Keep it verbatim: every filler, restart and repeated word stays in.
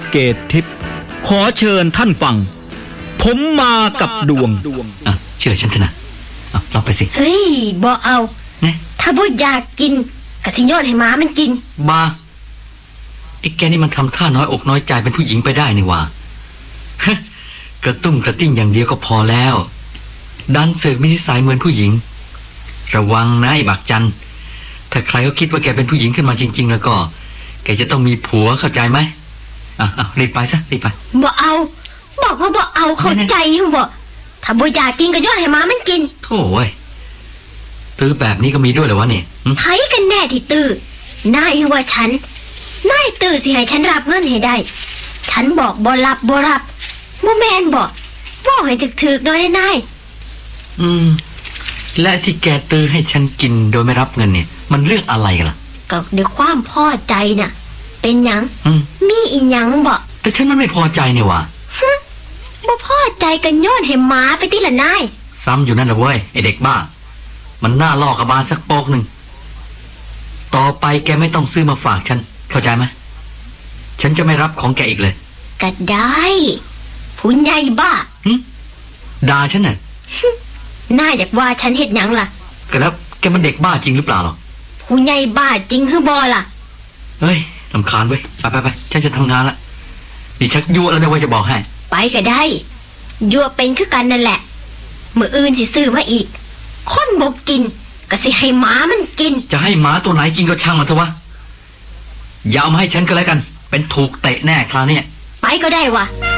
เกตทิพย์ขอเชิญท่านฟังผมมากับดวงอ่ะเชื่อฉันเถอะนะเอาลองไปสิเฮ้ยบ่เอาเนี่ยถ้าบ่อยากกินกะสิโยนให้หมามันกินบ้าไอ้แกนี่มันทำท่าน้อยอกน้อยใจเป็นผู้หญิงไปได้นี่หว่ากระตุ้งกระติ้งอย่างเดียวก็พอแล้วดันเสกมินิสัยเหมือนผู้หญิงระวังนะไอ้บักจันถ้าใครเขาคิดว่าแกเป็นผู้หญิงขึ้นมาจริงๆแล้วก็แกจะต้องมีผัวเข้าใจไหมอ่ะอ่ะรีบไปซะรีบไปบ่เอาบอกว่าบ่เอาเข้าใจเหรอบ่ถ้าบ่อยากกินก็โยนให้หมามันกินโถ่เว้ยตื้อแบบนี้ก็มีด้วยเหรอวะเนี่ยใครกันแน่ที่ตื้อนายว่าฉันนายตื้อสิให้ฉันรับเงินให้ได้ฉันบอกบ่รับบ่รับบ่แม่นบ่บอกให้ถึกๆหน่อยได้นายอืมและที่แกตื้อให้ฉันกินโดยไม่รับเงินเนี่ยมันเรื่องอะไรกันล่ะก็ด้วยความพอใจน่ะเป็นหยังมีอีหยังบ่แต่ฉันมันไม่พอใจเนี่ยว่ะบ่พอใจกันโยนให้หมาไปติละนายซ้ำอยู่นั่นแหละเว้ยไอเด็กบ้ามันน่าลอกกระบาลสักโป๊กหนึ่งต่อไปแกไม่ต้องซื้อมาฝากฉันเข้าใจไหมฉันจะไม่รับของแกอีกเลยก็ได้ผู้ใหญ่บ้าด่าฉันน่ะน่าอยากว่าฉันเฮ็ดหยังล่ะก็แล้วแกมันเด็กบ้าจริงหรือเปล่าหรอผู้ใหญ่บ้าจริงหรือบ่ล่ะเฮ้ยรำคาญเว้ยไปไปไปฉันจะทำงานละนี่ชักยั่วแล้วนะว่าจะบอกให้ไปก็ได้ยั่วเป็นคือกันนั่นแหละมื้ออื่นสิซื้อมาอีกคนบ่กินก็สิให้หมามันกินจะให้หมาตัวไหนกินก็ช่างมันเถอะวะอย่าเอามาให้ฉันก็แล้วกันเป็นถูกเตะแน่คราวนี้ไปก็ได้วะ